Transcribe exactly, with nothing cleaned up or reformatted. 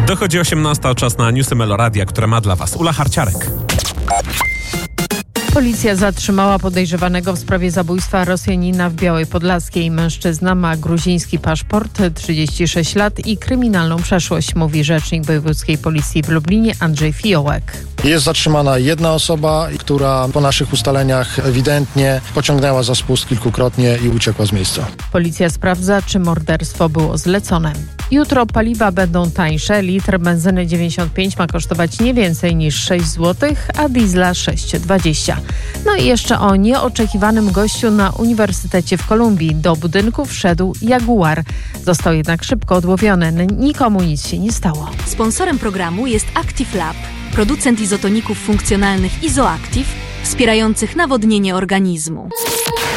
Dochodzi osiemnasta, czas na newsy Meloradia, które ma dla Was Ula Harciarek. Policja zatrzymała podejrzewanego w sprawie zabójstwa Rosjanina w Białej Podlaskiej. Mężczyzna ma gruziński paszport, trzydzieści sześć lat i kryminalną przeszłość, mówi rzecznik wojewódzkiej policji w Lublinie Andrzej Fiołek. Jest zatrzymana jedna osoba, która po naszych ustaleniach ewidentnie pociągnęła za spust kilkukrotnie i uciekła z miejsca. Policja sprawdza, czy morderstwo było zlecone. Jutro paliwa będą tańsze. Litr benzyny dziewięćdziesiąt pięć ma kosztować nie więcej niż sześć złotych, a diesla sześć dwadzieścia. No i jeszcze o nieoczekiwanym gościu na Uniwersytecie w Kolumbii. Do budynku wszedł jaguar. Został jednak szybko odłowiony. Nikomu nic się nie stało. Sponsorem programu jest Active Lab, producent izotoników funkcjonalnych Izoactive, wspierających nawodnienie organizmu.